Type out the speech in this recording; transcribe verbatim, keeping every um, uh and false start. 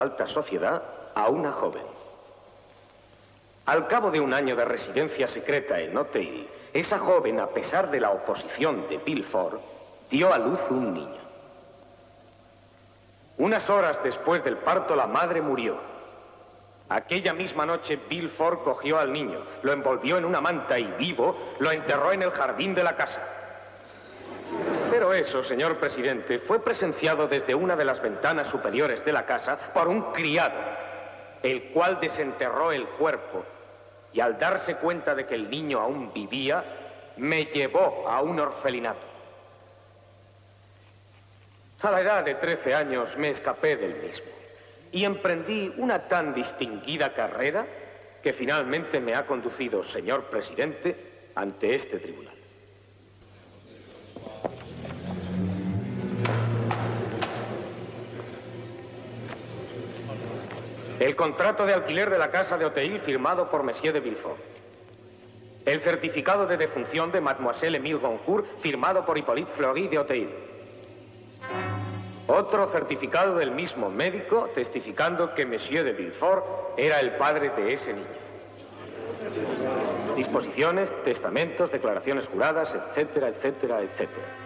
alta sociedad a una joven. Al cabo de un año de residencia secreta en Auteuil, esa joven, a pesar de la oposición de Villefort, dio a luz un niño. Unas horas después del parto, la madre murió. Aquella misma noche, Villefort cogió al niño, lo envolvió en una manta y, vivo, lo enterró en el jardín de la casa. Pero eso, señor presidente, fue presenciado desde una de las ventanas superiores de la casa por un criado, el cual desenterró el cuerpo y, al darse cuenta de que el niño aún vivía, me llevó a un orfelinato. A la edad de trece años me escapé del mismo y emprendí una tan distinguida carrera que finalmente me ha conducido, señor presidente, ante este tribunal. El contrato de alquiler de la casa de Auteuil firmado por Monsieur de Villefort. El certificado de defunción de Mademoiselle Émile Goncourt firmado por Hippolyte Fleury de Auteuil. Otro certificado del mismo médico testificando que Monsieur de Villefort era el padre de ese niño. Disposiciones, testamentos, declaraciones juradas, etcétera, etcétera, etcétera.